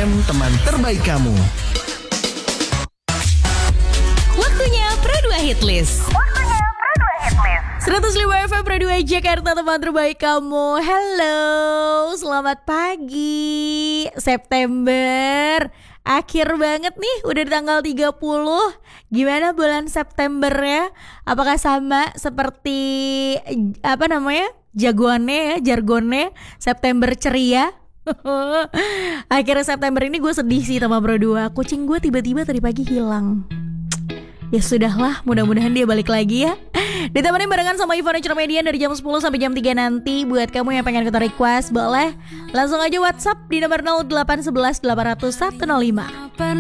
FM, teman terbaik kamu. Waktunya Pro 2 Hitlist. 105 FM Pro 2 Jakarta, teman terbaik kamu. Halo, selamat pagi. September akhir banget nih, udah di tanggal 30. Gimana bulan September ya? Apakah sama seperti jagoannya ya, jargonnya September ceria? Akhirnya September ini gue sedih sih sama Pro 2. Kucing gue tiba-tiba tadi pagi hilang. Ya sudahlah, mudah-mudahan dia balik lagi ya. Ditemenin barengan sama Ivan Comedian dari jam 10 sampai jam 3 nanti. Buat kamu yang pengen kita request, boleh langsung aja WhatsApp di nomor 0811 800 105.